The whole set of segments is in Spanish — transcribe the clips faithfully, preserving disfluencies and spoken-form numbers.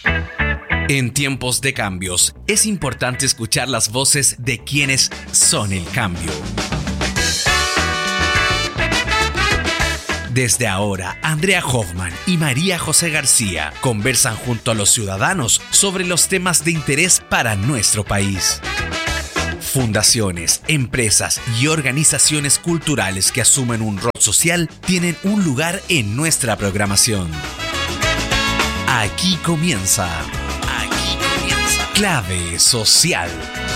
En tiempos de cambios, es importante escuchar las voces de quienes son el cambio. Desde ahora, Andrea Hoffman y María José García conversan junto a los ciudadanos sobre los temas de interés para nuestro país. Fundaciones, empresas y organizaciones culturales que asumen un rol social tienen un lugar en nuestra programación. Aquí comienza. Aquí comienza. Clave Social.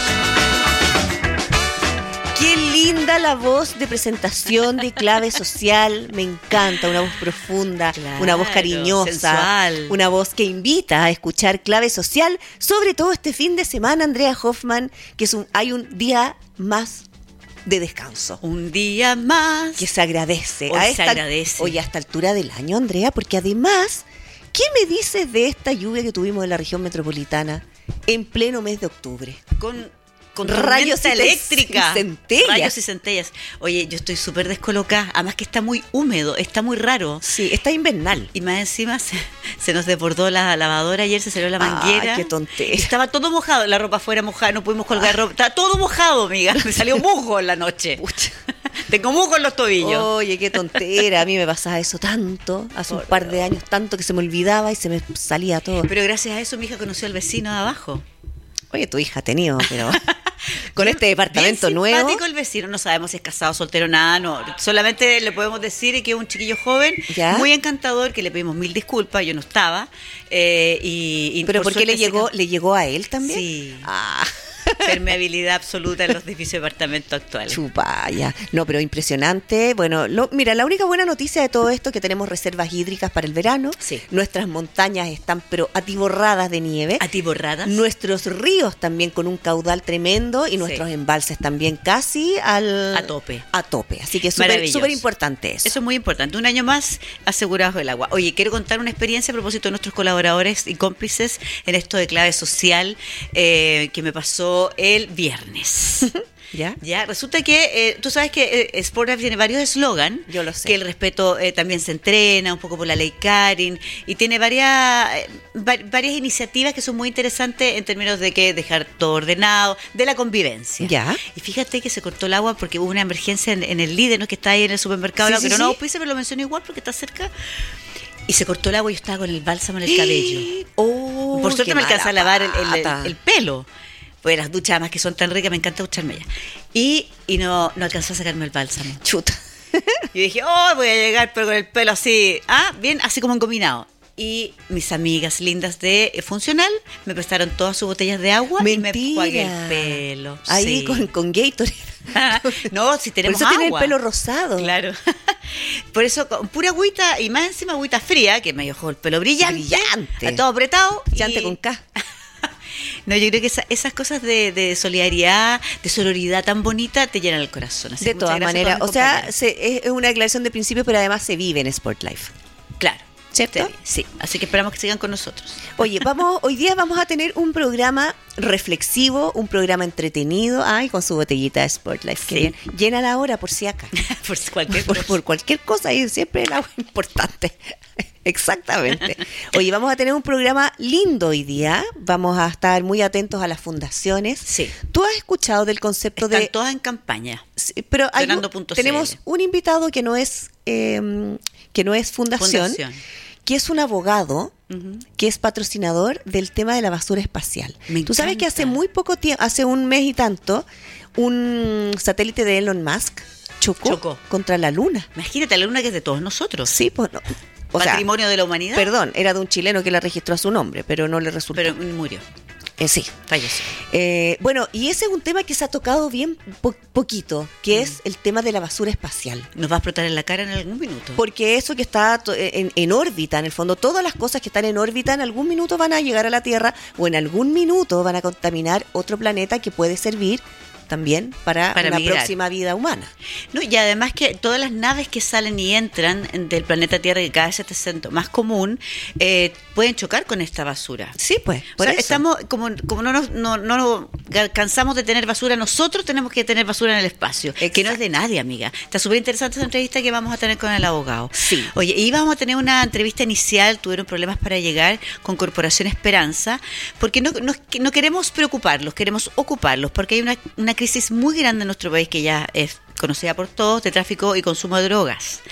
Qué linda la voz de presentación de Clave Social. Me encanta, una voz profunda, claro, una voz cariñosa, sensual. Una voz que invita a escuchar Clave Social, sobre todo este fin de semana, Andrea Hoffman, que es un, hay un día más de descanso. Un día más. Que se agradece. Hoy a se esta, agradece. Hoy a esta altura del año, Andrea, porque además, ¿qué me dices de esta lluvia que tuvimos en la región metropolitana en pleno mes de octubre? Con... Con rayos eléctrica, y centellas. Rayos y centellas. Oye, yo estoy súper descolocada. Además que está muy húmedo, está muy raro. Sí, está invernal. Y más encima se, se nos desbordó la lavadora ayer, se salió la manguera. Ay, qué tontera. Estaba todo mojado, la ropa fuera mojada, no pudimos colgar ropa. Estaba todo mojado, amiga. Me salió musgo en la noche. Pucha. Tengo musgo en los tobillos. Oye, qué tontera. A mí me pasaba eso tanto, hace Por un par de años, tanto que se me olvidaba y se me salía todo. Pero gracias a eso mi hija conoció al vecino de abajo. Oye, tu hija ha tenido, pero con este departamento bien nuevo. Simpático el vecino, no sabemos si es casado, soltero, nada, no. Solamente le podemos decir que es un chiquillo joven, ¿ya? Muy encantador, que le pedimos mil disculpas, yo no estaba. Eh, y, y ¿Pero por, por qué le llegó, can... le llegó a él también? Sí. Ah. Permeabilidad absoluta en los edificios de departamento actuales. Chupaya. No, pero impresionante. Bueno, lo, mira, la única buena noticia de todo esto es que tenemos reservas hídricas para el verano. Sí. Nuestras montañas están pero atiborradas de nieve. Atiborradas. Nuestros ríos también con un caudal tremendo y nuestros sí. embalses también casi al a tope. A tope. Así que súper súper importante eso. Eso es muy importante. Un año más asegurados del agua. Oye, quiero contar una experiencia a propósito de nuestros colaboradores y cómplices en esto de Clave Social eh, que me pasó el viernes. ¿Ya? Ya, resulta que eh, tú sabes que eh, Sportlife tiene varios eslogan. Yo lo sé. Que el respeto eh, también se entrena, un poco por la ley Karin, y tiene varias eh, va- varias iniciativas que son muy interesantes en términos de que dejar todo ordenado, de la convivencia. Ya. Y fíjate que se cortó el agua porque hubo una emergencia en, en el líder, ¿no? Que está ahí en el supermercado, sí, no, sí, pero sí. no auspicia, pero lo menciono igual porque está cerca. Y se cortó el agua y yo estaba con el bálsamo en el cabello. Oh, por suerte me alcanza a lavar el, el, pata. el, el pelo. Pues las duchas además que son tan ricas, me encanta ducharme ya. Y, y no, no alcanzó a sacarme el bálsamo. Chuta. Y dije, oh, voy a llegar pero con el pelo así, ah, bien, así como engominado. Y mis amigas lindas de eh, Funcional me prestaron todas sus botellas de agua. Mentira. Y me enjuagué el pelo. Ahí sí. con, con Gatorade. No, si tenemos Por eso agua. tiene el pelo rosado. Claro. Por eso, con pura agüita y más encima agüita fría, que me dejó el pelo brillante. Brillante. Todo apretado. Brillante y... con K. No, yo creo que esa, esas cosas de, de solidaridad, de sororidad tan bonita, te llenan el corazón. Así de todas maneras, o sea, se, es una declaración de principio, pero además se vive en Sportlife. Claro. ¿Cierto? Sí, así que esperamos que sigan con nosotros. Oye, vamos, hoy día vamos a tener un programa reflexivo, un programa entretenido, ay, con su botellita de Sportlife. Sí. Bien. Llena la hora por si acá. por cualquier por, cosa. por cualquier cosa, y siempre el agua es importante. Exactamente. Oye, vamos a tener un programa lindo hoy día. Vamos a estar muy atentos a las fundaciones. Sí. ¿Tú has escuchado del concepto Están de...? Están todas en campaña. Sí, pero hay un, tenemos un invitado que no es eh, que no es fundación, fundación, que es un abogado, uh-huh. que es patrocinador del tema de la basura espacial. Me Tú sabes encanta. que hace muy poco tiempo, hace un mes y tanto, un satélite de Elon Musk chocó, chocó. contra la Luna. Imagínate, la Luna que es de todos nosotros. Sí, pues no. O Patrimonio sea, de la humanidad. Perdón, era de un chileno que la registró a su nombre, pero no le resultó. Pero murió. Eh, sí. Falleció. Eh, bueno, y ese es un tema que se ha tocado bien po- poquito, que mm. es el tema de la basura espacial. Nos va a explotar en la cara en algún minuto. Porque eso que está to- en, en órbita, en el fondo, todas las cosas que están en órbita en algún minuto van a llegar a la Tierra o en algún minuto van a contaminar otro planeta que puede servir también para, para una migrar. Próxima vida humana. No, y además que todas las naves que salen y entran del planeta Tierra, que cada vez se está haciendo más común, eh, pueden chocar con esta basura. Sí, pues. Por o sea, eso. estamos, como, como no nos no, no cansamos de tener basura, nosotros tenemos que tener basura en el espacio. Exacto. Que no es de nadie, amiga. Está súper interesante esa entrevista que vamos a tener con el abogado. Sí. Oye, íbamos a tener una entrevista inicial, tuvieron problemas para llegar con Corporación Esperanza, porque no, no, no queremos preocuparlos, queremos ocuparlos, porque hay una, una crisis muy grande en nuestro país que ya es conocida por todos, de tráfico y consumo de drogas.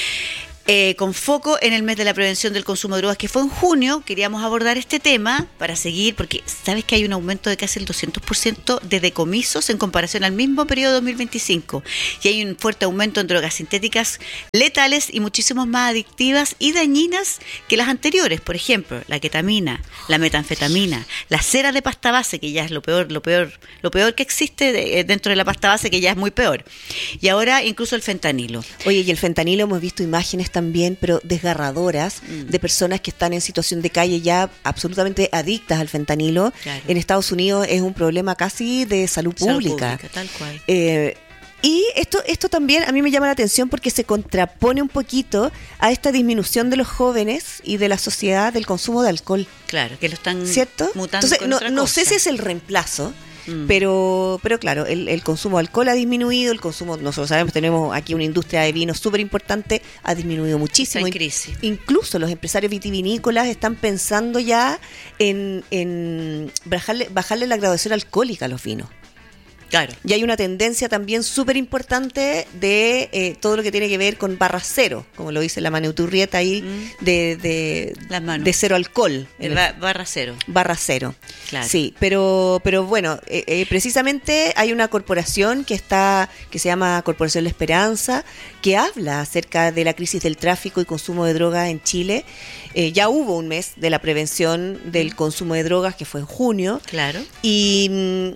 Eh, con foco en el mes de la prevención del consumo de drogas, que fue en junio, queríamos abordar este tema para seguir, porque sabes que hay un aumento de casi el doscientos por ciento de decomisos en comparación al mismo periodo de dos mil veinticinco, y hay un fuerte aumento en drogas sintéticas letales y muchísimas más adictivas y dañinas que las anteriores, por ejemplo, la ketamina, la metanfetamina, la cera de pasta base, que ya es lo peor, lo peor, lo peor que existe de, dentro de la pasta base, que ya es muy peor, y ahora incluso el fentanilo. Oye, y el fentanilo hemos visto imágenes también, pero desgarradoras, mm. de personas que están en situación de calle ya absolutamente adictas al fentanilo. Claro. En Estados Unidos es un problema casi de salud pública. Salud pública, tal cual. Eh, y esto, esto también a mí me llama la atención porque se contrapone un poquito a esta disminución de los jóvenes y de la sociedad del consumo de alcohol. Claro, que lo están ¿cierto? mutando. Entonces, con no, otra no cosa. sé si es el reemplazo. Mm. Pero pero claro, el, el consumo de alcohol ha disminuido, el consumo, nosotros sabemos, tenemos aquí una industria de vino súper importante, ha disminuido muchísimo. Está en crisis. Incluso los empresarios vitivinícolas están pensando ya en, en bajarle, bajarle la graduación alcohólica a los vinos. Claro. Y hay una tendencia también súper importante de eh, todo lo que tiene que ver con barra cero, como lo dice la Manu Turrieta ahí, mm. de, de, Las manos. de cero alcohol. De ba- barra cero. Barra cero. Claro. Sí, pero, pero bueno, eh, eh, precisamente hay una corporación que está, que se llama Corporación La Esperanza, que habla acerca de la crisis del tráfico y consumo de drogas en Chile. Eh, ya hubo un mes de la prevención del mm. consumo de drogas, que fue en junio. Claro. Y...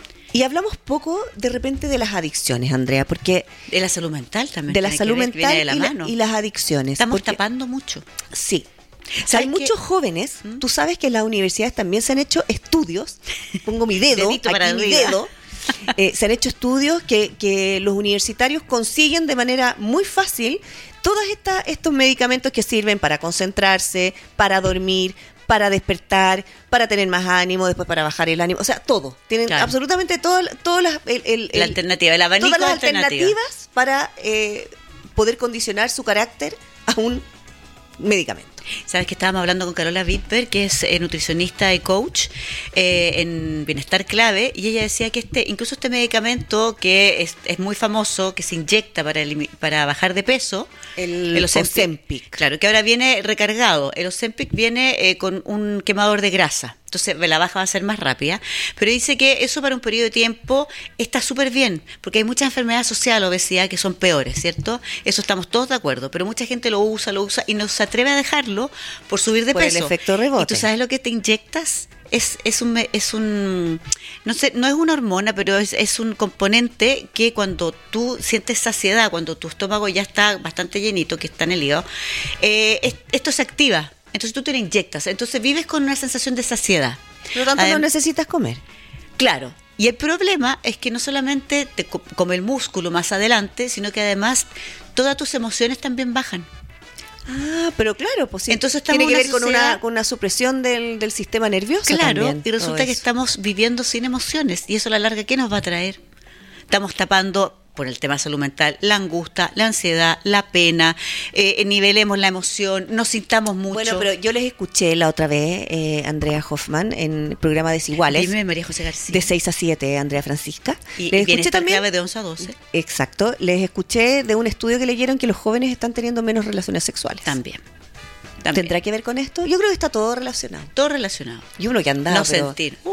Y hablamos poco de repente de las adicciones, Andrea, porque... De la salud mental también. De la salud ver, mental de la y, la, y las adicciones. Estamos porque, tapando mucho. Sí. O sea, hay que, muchos jóvenes, ¿Mm? Tú sabes que en las universidades también se han hecho estudios, pongo mi dedo, aquí para mi dedo, eh, se han hecho estudios que, que los universitarios consiguen de manera muy fácil todos esta, estos medicamentos que sirven para concentrarse, para dormir, para despertar, para tener más ánimo, después para bajar el ánimo, o sea, todo. Tienen claro. absolutamente todo, todas las el, el, la alternativa, el abanico todas las de alternativas, alternativas para eh, poder condicionar su carácter a un medicamento. Sabes que estábamos hablando con Carola Wittberg, que es eh, nutricionista y coach eh, en Bienestar Clave, y ella decía que este, incluso este medicamento que es, es muy famoso, que se inyecta para, el, para bajar de peso, el, el Ozempic. Claro, que ahora viene recargado. El Ozempic viene eh, con un quemador de grasa. Entonces la baja va a ser más rápida, pero dice que eso para un periodo de tiempo está súper bien, porque hay muchas enfermedades asociadas a la obesidad que son peores, ¿cierto? Eso estamos todos de acuerdo, pero mucha gente lo usa, lo usa y no se atreve a dejarlo por subir de por peso. Por el efecto rebote. ¿Y tú sabes lo que te inyectas? Es, es un es un no sé, no es una hormona, pero es, es un componente que cuando tú sientes saciedad, cuando tu estómago ya está bastante llenito, que está en el hígado, eh, es, esto se activa. Entonces tú te lo inyectas, entonces vives con una sensación de saciedad. Por lo tanto, Adem- no necesitas comer. Claro. Y el problema es que no solamente te co- come el músculo más adelante, sino que además todas tus emociones también bajan. Ah, pero claro, pues sí. Entonces tiene que ver sociedad... con una con una supresión del, del sistema nervioso. Claro, también, y resulta que estamos viviendo sin emociones, y eso a la larga, ¿qué nos va a traer? Estamos tapando, por el tema de salud mental, la angustia, la ansiedad, la pena, eh, nivelemos la emoción, nos sintamos mucho. Bueno, pero yo les escuché la otra vez, eh, Andrea Hoffman, en el programa Desiguales. Dime, María José García. De seis a siete, Andrea Francisca. Y, les y escuché también clave de once a doce. Exacto. Les escuché de un estudio que leyeron que los jóvenes están teniendo menos relaciones sexuales. También. También. ¿Tendrá que ver con esto? Yo creo que está todo relacionado. Todo relacionado. Y uno que andaba, no pero... sentir. Uh.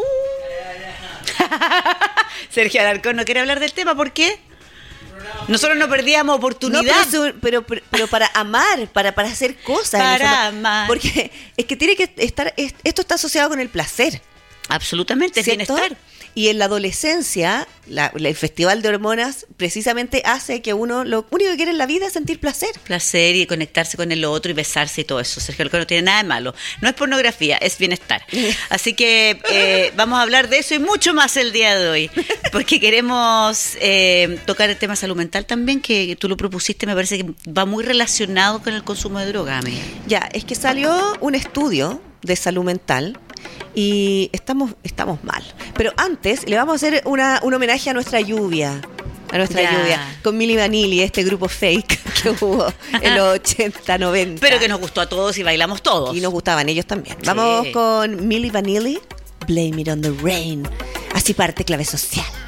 Sergio Alarcón no quiere hablar del tema, ¿por qué? Nosotros no perdíamos oportunidad. No, pero, pero, pero, pero para amar, para, para hacer cosas. Para amar. Porque es que tiene que estar, esto está asociado con el placer. Absolutamente, es bienestar. Y en la adolescencia, la, el festival de hormonas precisamente hace que uno lo único que quiere en la vida es sentir placer. Placer y conectarse con el otro y besarse y todo eso. Sergio, lo que no tiene nada de malo. No es pornografía, es bienestar. Así que eh, vamos a hablar de eso y mucho más el día de hoy. Porque queremos eh, tocar el tema salud mental también, que tú lo propusiste, me parece que va muy relacionado con el consumo de droga, amiga. Ya, es que salió un estudio de salud mental y estamos, estamos mal. Pero antes le vamos a hacer una, un homenaje a nuestra lluvia. A nuestra ya. lluvia. Con Milli Vanilli, este grupo fake que hubo en los ochenta, noventa. Pero que nos gustó a todos y bailamos todos. Y nos gustaban ellos también. Sí. Vamos con Milli Vanilli, Blame It on the Rain. Así parte Clave Social.